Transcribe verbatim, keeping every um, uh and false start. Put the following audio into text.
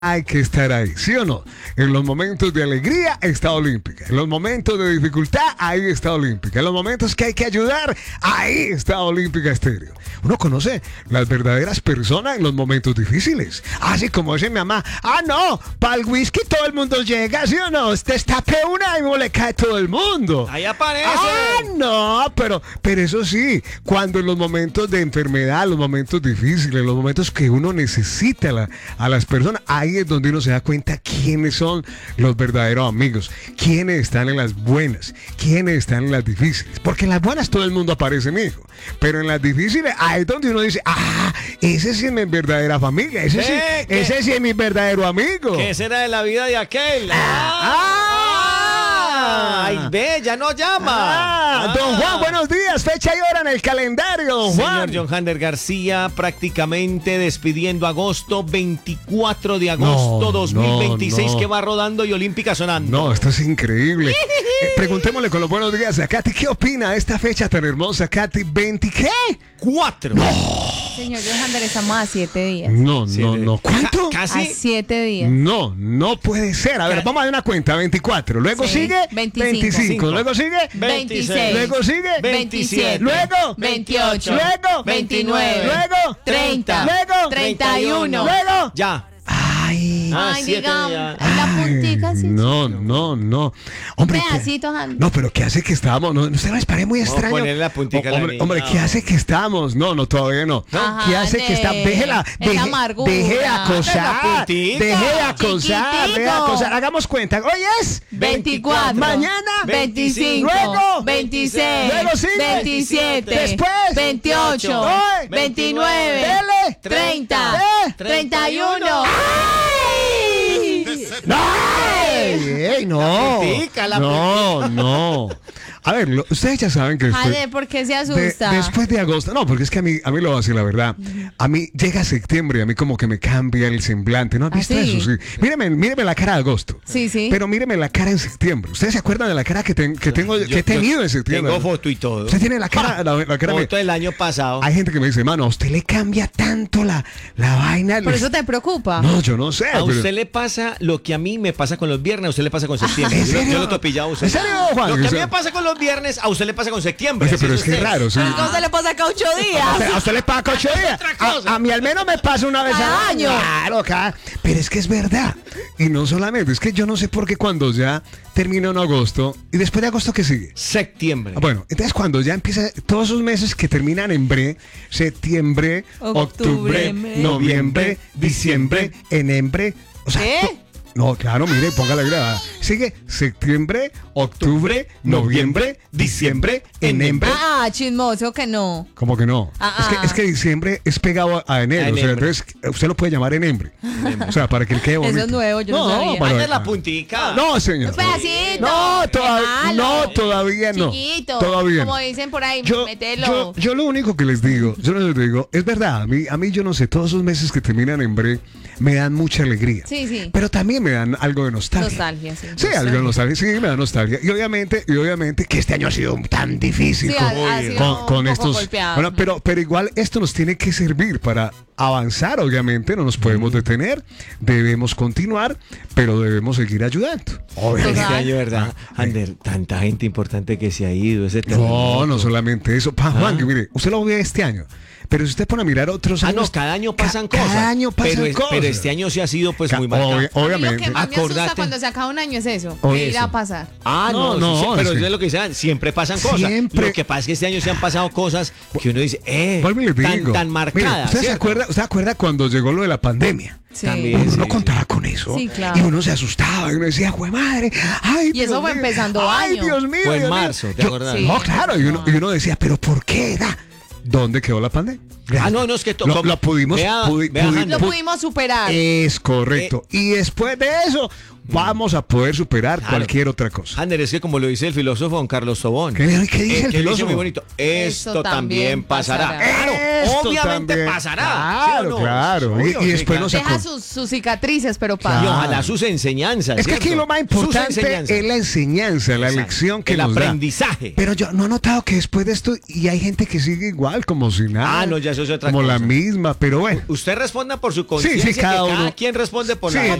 hay que estar ahí, ¿sí o no? En los momentos de alegría está Olímpica. En los momentos de dificultad, ahí está Olímpica. En los momentos que hay que ayudar, ahí está Olímpica Estéreo. Uno conoce las verdaderas personas en los momentos difíciles. Así como dice mi mamá, ah, no, para el whisky todo el mundo llega, ¿sí o no? Usted destape una y le cae todo el mundo. Ahí aparece. Ah, no, pero, pero eso sí, cuando en los momentos de enfermedad, los momentos difíciles, los momentos que uno necesita a, la, a las personas, ahí es donde uno se da cuenta quiénes son los verdaderos amigos, quiénes están en las buenas, quiénes están en las difíciles. Porque en las buenas todo el mundo aparece, mijo, pero en las difíciles, ahí es donde uno dice, ah, ese sí es mi verdadera familia, ese, sí, ese sí es mi verdadero amigo. ¿Qué será de la vida de aquel? ¡Ah! ah ¡Ay, ve! ¡Ya no llama! Ah, ah. Don Juan, buenos días. Fecha y hora en el calendario, don Juan. Señor John Hander García, prácticamente despidiendo agosto, veinticuatro de agosto no, dos mil veintiséis, no, no. que va rodando y Olímpica sonando. No, esto es increíble. eh, preguntémosle con los buenos días a Katy, ¿qué opina de esta fecha tan hermosa, Katy? ¿veinte qué? Cuatro. No. Señor John Hander, estamos a siete días. No, no, no. ¿Cuánto? Ca A casi. siete días. No, no puede ser. A ver, vamos a dar una cuenta. veinticuatro. Luego Sí. sigue veinticinco. veinticinco. Luego sigue veintiséis. Luego sigue veintisiete. Luego veintiocho. Luego veintinueve. Luego treinta. Luego treinta y uno. Luego Ya. Ay. Ah, Ay, siete digamos, días. la puntica sí. No, no, no. Hombre, ¿qué- Pedacitos, Hander. no, pero ¿qué hace que estábamos? No, no se les parece muy Vamos a extraño. ponerle la puntica a la hombre, niña. hombre, ¿qué hace que estamos? No, no, todavía no. Ajá, ¿Qué hace que está? de- Déjela, esa deje, amargura. deje de La acosar. puntica. Deje de acosar, Chiquitico. deje de acosar. Hagamos cuenta. Hoy es veinticuatro. mañana veinticinco. Luego veintiséis. Luego sigue veintisiete. Después veintiocho. Hoy veintinueve. Dele. treinta. Eh. treinta y uno. ¡No! ¡Ey, ey, no! La puntica, la no, no. A ver, lo- ustedes ya saben que después, Hander, ¿por qué se de- asusta? después de agosto, no, porque es que a mí, a mí lo hace la verdad. A mí llega septiembre y a mí como que me cambia el semblante. ¿No has ¿Ah, visto sí? eso? Sí. Míreme, míreme la cara de agosto. Sí, sí. Pero míreme la cara en septiembre. ¿Ustedes se acuerdan de la cara que, ten- que tengo, que he tenido en septiembre? Tengo foto y todo. Usted tiene la cara, la, la cara. Foto del año pasado. Hay gente que me dice, mano, a usted le cambia tanto la, la vaina. ¿Por les- eso te preocupa? No, yo no sé. A pero- usted le pasa lo que a mí me pasa con los viernes, a usted le pasa con septiembre. ¿En Yo lo- serio? Yo lo he topillado a usted. ¿En serio, Juan? Lo que a mí O sea- me pasa con los viernes, a usted le pasa con septiembre. Oye, así pero es que es usted. raro, sí. ¿Cómo se le pasa acá ocho A usted, días? a usted le pasa ocho días. otra cosa. A, a mí al menos me pasa una vez Cada al año. año. Claro, cada- pero es que es verdad. Y no solamente, es que yo no sé por qué cuando ya termina en agosto, y después de agosto, ¿qué sigue? Septiembre. Ah, Bueno, entonces cuando ya empieza todos esos meses que terminan en bre, septiembre, octubre, Octubre, me- noviembre, diciembre, enembre, o sea, ¿Qué? to- no, claro, mire, póngale grada. Sigue septiembre, octubre, noviembre, diciembre, enembre. Ah, chismoso que no. ¿Cómo que no? Ah, es, que, ah. es que diciembre es pegado a, a enero. A O sea, enero. entonces usted lo puede llamar enembre. O sea, para que le quede bonito. Eso es nuevo, yo no sabía. bueno, Anda la ah, puntica. No, señor. Un pedacito. No, toda- Déjalo. no, todavía no. Chiquito. Todavía Como no. dicen por ahí, Yo, mételo. yo, yo lo único que les digo, yo les digo, es verdad, a mí, a mí yo no sé, todos esos meses que terminan en bre me dan mucha alegría. Sí, sí. Pero también me dan algo de nostalgia. Nostalgia, sí. Sí, algo de nostalgia, sí, me da nostalgia. Y obviamente, y obviamente que este año ha sido tan difícil Sí, con, ha- ha sido con- un con poco estos. golpeado. Bueno, pero, pero igual esto nos tiene que servir para avanzar, obviamente, no nos podemos detener, debemos continuar, pero debemos seguir ayudando. Obviamente. Este Total. año, ¿verdad? Ander, tanta gente importante que se ha ido. Ese No, terremoto. no solamente eso. Pa, Juan, Ah. que mire, usted lo ve este año, pero si usted pone a mirar otros Ah, años. no, cada año ca- pasan cosas. Cada año pasan pero, es- cosas. pero este año sí ha sido pues Ca- muy marcado. obvia- A mí lo obviamente. que más me asusta Acordate. cuando se acaba un año es eso. Oh, ¿Qué irá eso. a pasar? Ah, no, No, no, no, sí, pero es eso que- es lo que dicen, siempre pasan cosas. Siempre- Lo que pasa es que este año se han pasado cosas que uno dice, eh, Vuelvo y le tan, digo. tan Mire, marcadas. ¿usted se ¿cierto? acuerda, usted se acuerda cuando llegó lo de la pandemia? Sí. También. Uno sí, no sí. contaba con eso. Sí, claro. Y uno se asustaba y uno decía, ¡jue madre! ¡Ay, Y Dios eso fue mío! empezando ¡Ay, año. Dios mío! Fue en Dios mío! marzo, ¿te Yo- acordás? Sí. No, claro. Y uno, y uno decía, ¿pero por qué? Da? ¿Dónde quedó la pandemia? Ah, no, no, es que to- lo, como- lo pudimos. vea- pudi- vea, pudi- Hanna. Lo pu- pudimos superar. Es correcto. y después de eso, vamos a poder superar Claro. cualquier otra cosa. Ander, es que como lo dice el filósofo don Carlos Tobón. ¿Qué, qué dice eh, el que filósofo? muy bonito. Esto, Esto también también pasará. pasará. Claro, Esto obviamente también. pasará. Claro, ¿sí o no? claro. Obvio, Y- y sí, después claro. nos Deja acor- sus, sus cicatrices, pero Y pasa. Claro. ojalá sus enseñanzas. Es que aquí ¿cierto? lo más Sus importante enseñanzas. es la enseñanza, la Exacto. lección que el nos da. aprendizaje. Pero yo no he notado que después de esto, y hay gente que sigue igual, como si nada. Ah, no, ya eso es otra Como cosa. la misma, pero bueno. Usted responda por su conciencia, sí, cada que cada uno- quien responde por Sí, la